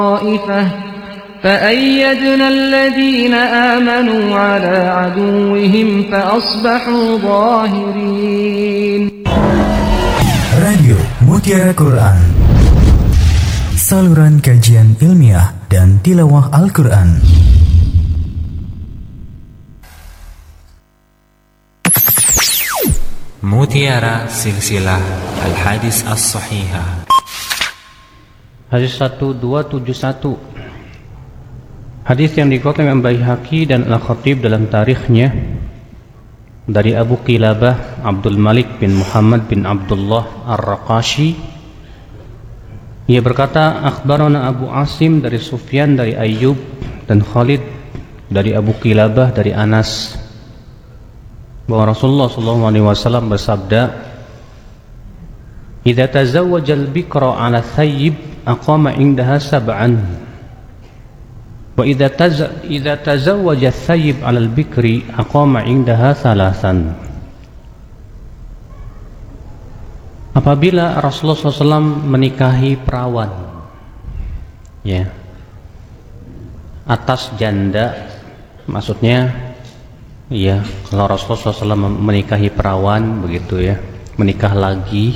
طائفة فأيدنا الذين آمنوا على عدوهم فأصبحوا ظاهرين. Radio Mutiara Quran, saluran kajian ilmiah dan tilawah Al-Quran. Mutiara Silsilah Al-Hadis As-Sahihah. Hadis 1271. Hadis yang dikeluarkan Imam Baihaqi dan Al-Khatib dalam tarikhnya dari Abu Qilabah Abdul Malik bin Muhammad bin Abdullah Ar-Raqashi. Ia berkata, akhbarana Abu Asim dari Sufyan dari Ayyub dan Khalid dari Abu Qilabah dari Anas bahwa Rasulullah SAW bersabda, "Idza tazawwaja al-bikra 'ala thayyib aqama 'indaha sab'an wa idza tazawwaja thayyib 'ala al-bikri aqama 'indaha thalathan." Apabila Rasulullah SAW menikahi perawan, ya, atas janda, maksudnya, ya, kalau Rasulullah SAW menikahi perawan begitu ya, menikah lagi,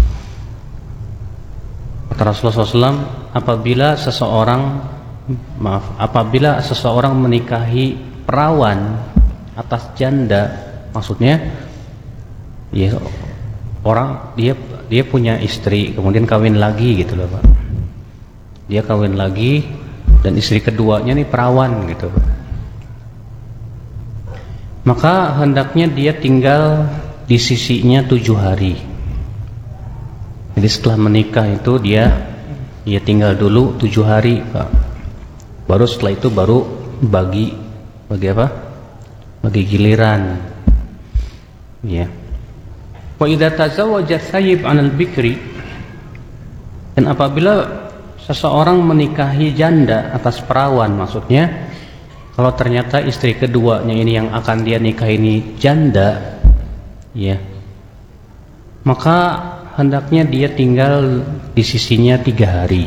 kata Rasulullah SAW, apabila seseorang menikahi perawan atas janda, maksudnya, ya, orang dia punya istri kemudian kawin lagi gitu loh Pak, dia kawin lagi dan istri keduanya nih perawan gitu Pak, maka hendaknya dia tinggal di sisinya 7 hari. Jadi setelah menikah itu dia tinggal dulu 7 hari Pak, baru setelah itu baru bagi apa? Bagi giliran, ya. Wa idza tazawwaja thayyib 'anil bikri, dan apabila seseorang menikahi janda atas perawan, maksudnya kalau ternyata istri keduanya ini yang akan dia nikahi ini janda, ya, maka hendaknya dia tinggal di sisinya 3 hari.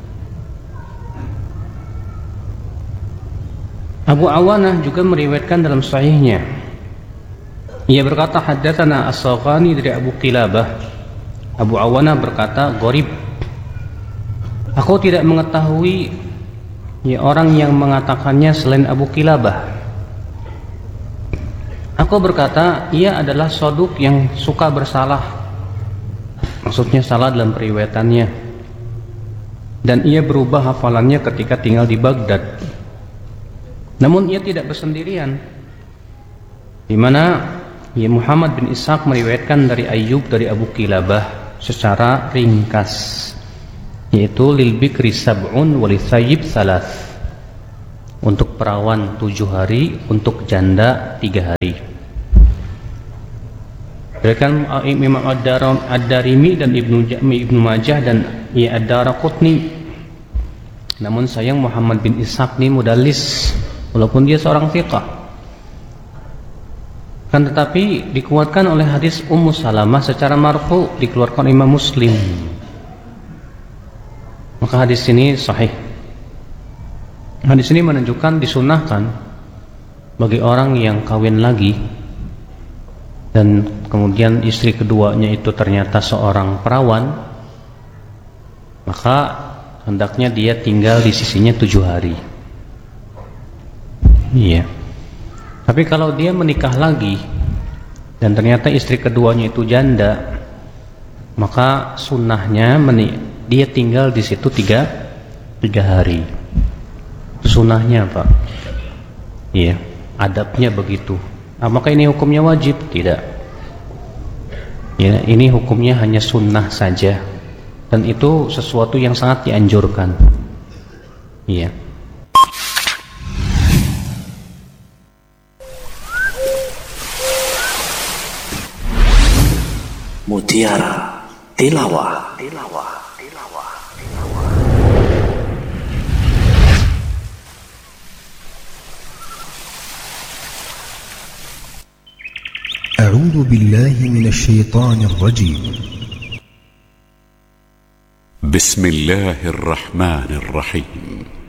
Abu Awanah juga meriwayatkan dalam sahihnya, ia berkata, haddatsana As-Saghani dari Abu Qilabah. Abu Awanah berkata, gharib, aku tidak mengetahui ya orang yang mengatakannya selain Abu Qilabah. Aku berkata, ia adalah soduk yang suka bersalah, maksudnya salah dalam periwayatannya, dan ia berubah hafalannya ketika tinggal di Baghdad. Namun ia tidak bersendirian, di mana ya Muhammad bin Ishaq meriwayatkan dari Ayyub dari Abu Qilabah secara ringkas, yaitu lil bikri sab'un wa lithayyib thalath, untuk perawan 7 hari, untuk janda 3 hari. Berikan Imam Ad-Darimi dan Ibnu Majah dan ya Ad-Daraqutni. Namun sayang Muhammad bin Ishaq ini mudallis, walaupun dia seorang thiqah, kan tetapi dikuatkan oleh hadis Ummu Salamah secara marfu, dikeluarkan Imam Muslim. Maka hadis ini sahih. Hadis ini menunjukkan disunahkan bagi orang yang kawin lagi dan kemudian istri keduanya itu ternyata seorang perawan, maka hendaknya dia tinggal di sisinya 7 hari. Iya. Tapi kalau dia menikah lagi dan ternyata istri keduanya itu janda, maka sunnahnya dia tinggal di situ 3 hari. Sunnahnya Pak. Iya, adabnya begitu. Maka ini hukumnya wajib? Tidak. Ya, ini hukumnya hanya sunnah saja, dan itu sesuatu yang sangat dianjurkan. Iya. Mutiara Tilawah. A'udzu billahi minasy syaithanir rajim. بسم الله الرحمن الرحيم